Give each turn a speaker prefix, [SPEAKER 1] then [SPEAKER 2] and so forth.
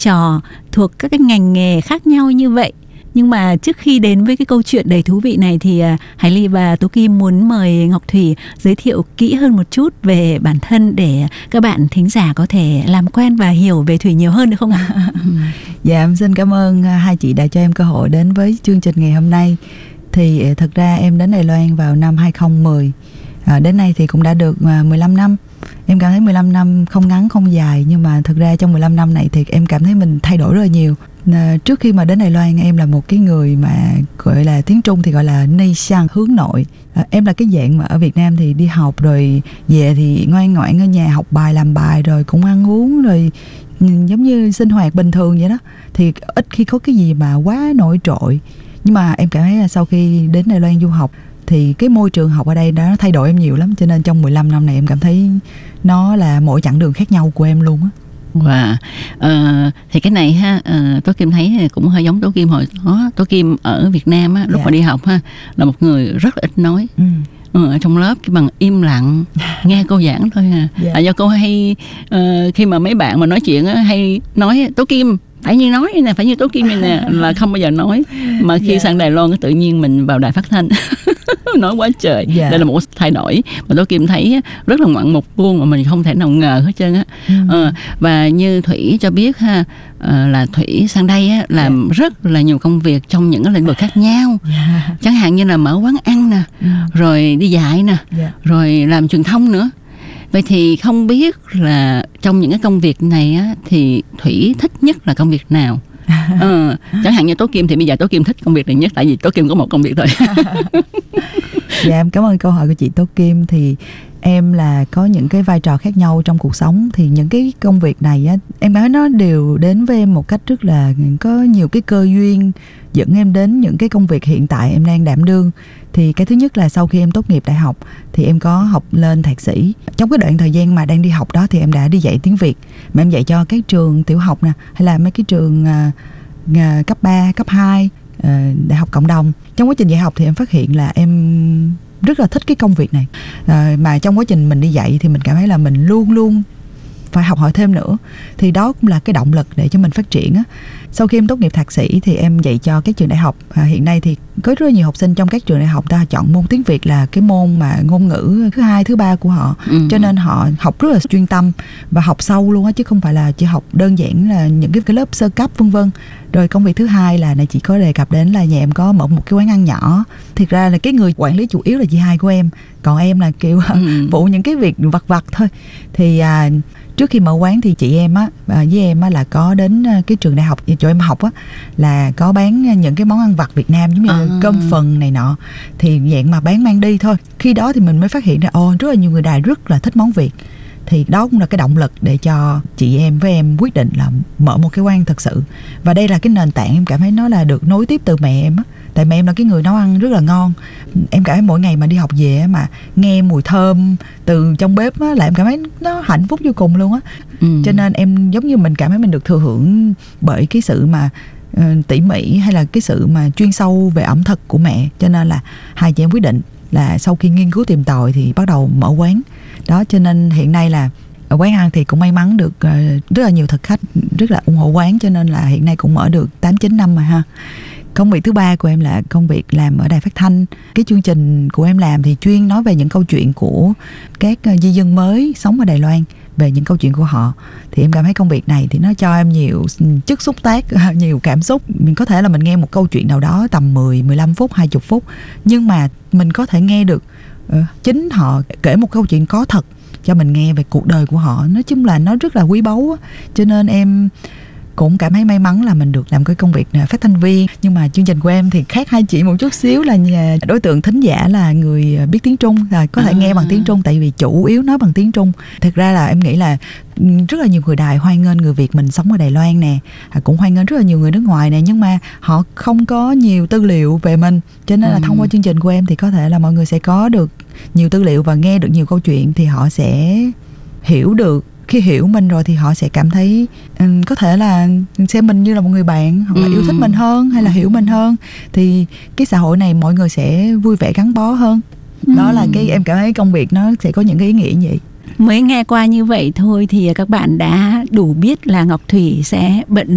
[SPEAKER 1] trò thuộc các cái ngành nghề khác nhau như vậy. Nhưng mà trước khi đến với cái câu chuyện đầy thú vị này thì Hải Ly và Tố Kim muốn mời Ngọc Thủy giới thiệu kỹ hơn một chút về bản thân để các bạn thính giả có thể làm quen và hiểu về Thủy nhiều hơn được không ạ?
[SPEAKER 2] Dạ, em xin cảm ơn hai chị đã cho em cơ hội đến với chương trình ngày hôm nay. Thì thật ra em đến Đài Loan vào năm 2010. Đến nay thì cũng đã được 15 năm. Em cảm thấy 15 năm không ngắn không dài, nhưng mà thật ra trong 15 năm này thì em cảm thấy mình thay đổi rất là nhiều. Trước khi mà đến Đài Loan, em là một cái người mà gọi là tiếng Trung thì gọi là Nây Sang, hướng nội. Em là cái dạng mà ở Việt Nam thì đi học rồi về thì ngoan ngoãn ở nhà học bài làm bài rồi cũng ăn uống rồi giống như sinh hoạt bình thường vậy đó. Thì ít khi có cái gì mà quá nổi trội. Nhưng mà em cảm thấy là sau khi đến Đài Loan du học thì cái môi trường học ở đây đã thay đổi em nhiều lắm. Cho nên trong 15 năm này em cảm thấy nó là mỗi chặng đường khác nhau của em luôn á.
[SPEAKER 3] Wow. Thì cái này ha, Tố Kim thấy cũng hơi giống Tố Kim hồi đó. Tố Kim ở Việt Nam á, lúc mà đi học ha, là một người rất là ít nói. Ở trong lớp cái bằng im lặng nghe cô giảng thôi ha. Là do cô hay khi mà mấy bạn mà nói chuyện á, hay nói Tố Kim phải như nói nè, phải như Tố Kim này nè, là không bao giờ nói. Mà khi sang Đài Loan tự nhiên mình vào đài phát thanh nói quá trời. Đây là một thay đổi mà Tố Kim thấy rất là ngoạn mục luôn, mà mình không thể nào ngờ hết trơn á. Và như Thủy cho biết ha, là Thủy sang đây á, làm rất là nhiều công việc trong những cái lĩnh vực khác nhau. Chẳng hạn như là mở quán ăn nè, rồi đi dạy nè, rồi làm truyền thông nữa. Vậy thì không biết là trong những cái công việc này á, thì Thủy thích nhất là công việc nào? Chẳng hạn như Tố Kim thì bây giờ Tố Kim thích công việc này nhất, tại vì Tố Kim có một công việc thôi.
[SPEAKER 2] Dạ, em cảm ơn câu hỏi của chị Tố Kim. Thì em là có những cái vai trò khác nhau trong cuộc sống. Thì những cái công việc này á, em nói nó đều đến với em một cách rất là có nhiều cái cơ duyên dẫn em đến những cái công việc hiện tại em đang đảm đương. Thì cái thứ nhất là sau khi em tốt nghiệp đại học thì em có học lên thạc sĩ. Trong cái đoạn thời gian mà đang đi học đó thì em đã đi dạy tiếng Việt. Mà em dạy cho các trường tiểu học nè, hay là mấy cái trường cấp 3, cấp 2, đại học cộng đồng. Trong quá trình dạy học thì em phát hiện là em rất là thích cái công việc này. Mà trong quá trình mình đi dạy thì mình cảm thấy là mình luôn luôn phải học hỏi thêm nữa. Thì đó cũng là cái động lực để cho mình phát triển á. Sau khi em tốt nghiệp thạc sĩ thì em dạy cho các trường đại học. Hiện nay thì có rất là nhiều học sinh trong các trường đại học ta chọn môn tiếng Việt là cái môn mà ngôn ngữ thứ hai, thứ ba của họ. Cho nên họ học rất là chuyên tâm và học sâu luôn á, chứ không phải là chỉ học đơn giản là những cái lớp sơ cấp vân vân. Rồi công việc thứ hai là chị có đề cập đến là nhà em có mở một cái quán ăn nhỏ. Thiệt ra là cái người quản lý chủ yếu là chị hai của em, còn em là kiểu phụ những cái việc vặt vặt thôi. Thì trước khi mở quán thì chị em á với em á là có đến cái trường đại học chỗ em học á, là có bán những cái món ăn vặt Việt Nam giống như cơm phần này nọ, thì dạng mà bán mang đi thôi. Khi đó thì mình mới phát hiện ra rất là nhiều người Đài rất là thích món Việt. Thì đó cũng là cái động lực để cho chị em với em quyết định là mở một cái quán thật sự. Và đây là cái nền tảng em cảm thấy nó là được nối tiếp từ mẹ em á. Tại mẹ em là cái người nấu ăn rất là ngon. Em cảm thấy mỗi ngày mà đi học về mà nghe mùi thơm từ trong bếp á, là em cảm thấy nó hạnh phúc vô cùng luôn á. Cho nên em giống như mình cảm thấy mình được thừa hưởng bởi cái sự mà tỉ mỉ hay là cái sự mà chuyên sâu về ẩm thực của mẹ. Cho nên là hai chị em quyết định là sau khi nghiên cứu tìm tòi thì bắt đầu mở quán. Đó, cho nên hiện nay là ở quán ăn thì cũng may mắn được rất là nhiều thực khách rất là ủng hộ quán, cho nên là hiện nay cũng mở được 8-9 năm rồi ha. Công việc thứ ba của em là công việc làm ở đài phát thanh. Cái chương trình của em làm thì chuyên nói về những câu chuyện của các di dân mới sống ở Đài Loan, về những câu chuyện của họ. Thì em cảm thấy công việc này thì nó cho em nhiều chất xúc tác, nhiều cảm xúc. Mình có thể là mình nghe một câu chuyện nào đó tầm 10, 15 phút, 20 phút, nhưng mà mình có thể nghe được chính họ kể một câu chuyện có thật cho mình nghe về cuộc đời của họ. Nói chung là nó rất là quý báu á. Cho nên em cũng cảm thấy may mắn là mình được làm cái công việc phát thanh viên. Nhưng mà chương trình của em thì khác hai chị một chút xíu, là đối tượng thính giả là người biết tiếng Trung, là có thể nghe bằng tiếng Trung, tại vì chủ yếu nói bằng tiếng Trung. Thực ra là em nghĩ là rất là nhiều người Đài hoan nghênh người Việt mình sống ở Đài Loan nè, cũng hoan nghênh rất là nhiều người nước ngoài nè, nhưng mà họ không có nhiều tư liệu về mình. Cho nên là thông qua chương trình của em thì có thể là mọi người sẽ có được nhiều tư liệu và nghe được nhiều câu chuyện, thì họ sẽ hiểu được. Khi hiểu mình rồi thì họ sẽ cảm thấy có thể là xem mình như là một người bạn, hoặc là yêu thích mình hơn, hay là hiểu mình hơn. Thì cái xã hội này mọi người sẽ vui vẻ gắn bó hơn. Đó là cái em cảm thấy công việc nó sẽ có những cái ý nghĩa như vậy.
[SPEAKER 1] Mới nghe qua như vậy thôi thì các bạn đã đủ biết là Ngọc Thủy sẽ bận